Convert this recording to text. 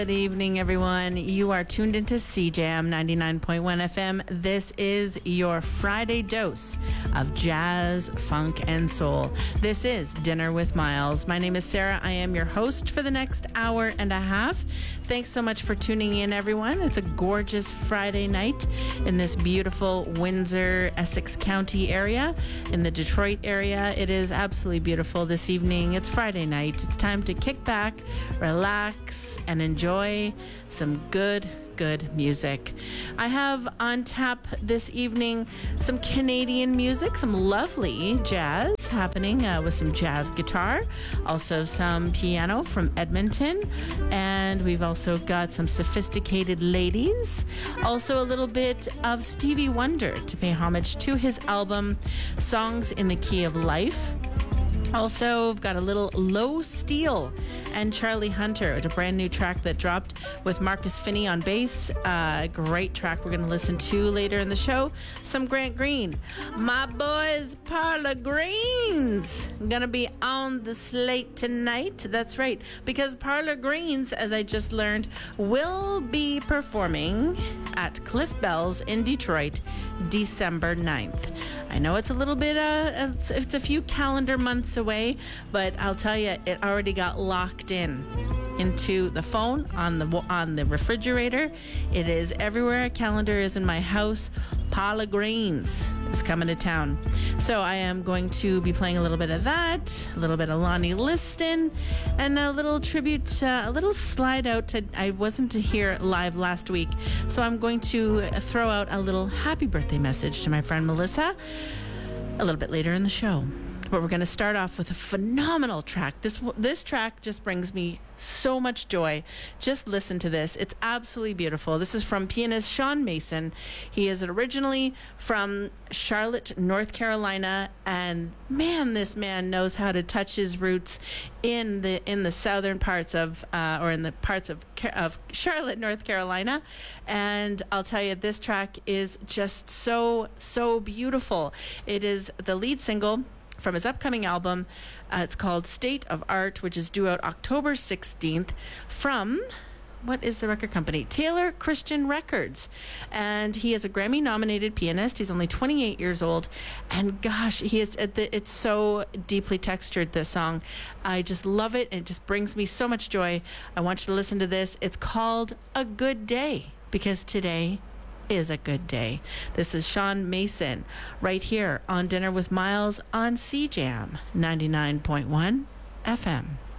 Good evening, everyone. You are tuned into CJAM 99.1 FM. This is your Friday dose of jazz, funk, and soul. This is Dinner with Miles. My name is Sarah. I am your host for the next hour and a half. Thanks so much for tuning in, everyone. It's a gorgeous Friday night in this beautiful Windsor, Essex County area, in the Detroit area. It is absolutely beautiful this evening. It's Friday night. It's time to kick back, relax, and enjoy some good music. I have on tap this evening some Canadian music, some lovely jazz happening with some jazz guitar, also some piano from Edmonton, and we've also got some sophisticated ladies, also a little bit of Stevie Wonder to pay homage to his album Songs in the Key of Life. Also, we've got a little Low Steel and Charlie Hunter, a brand new track that dropped with Marcus Finney on bass. Great track we're going to listen to later in the show. Some Grant Green. My boys, Parlor Greens, going to be on the slate tonight. That's right, because Parlor Greens, as I just learned, will be performing at Cliff Bell's in Detroit, December 9th. I know it's a little bit, it's a few calendar months away, but I'll tell you, it already got locked into the phone, on the refrigerator. It is everywhere. A calendar is in my house. Paula Greens is coming to town. So I am going to be playing a little bit of that, a little bit of Lonnie Liston, and a little tribute, a little slide out to, I wasn't here live last week, so I'm going to throw out a little happy birthday message to my friend Melissa a little bit later in the show. But we're going to start off with a phenomenal track. This track just brings me so much joy. Just listen to this. It's absolutely beautiful. This is from pianist Sean Mason. He is originally from Charlotte, North Carolina, and man, this man knows how to touch his roots in the southern parts of or in the parts of Charlotte, North Carolina. And I'll tell you, this track is just so beautiful. It is the lead single from his upcoming album. It's called State of Art, which is due out October 16th from, what is the record company? Taylor Christian Records. And he is a Grammy-nominated pianist. He's only 28 years old. And gosh, it's so deeply textured, this song. I just love it. It just brings me so much joy. I want you to listen to this. It's called A Good Day, because today is a good day. This is Sean Mason right here on Dinner with Miles on CJAM 99.1 FM.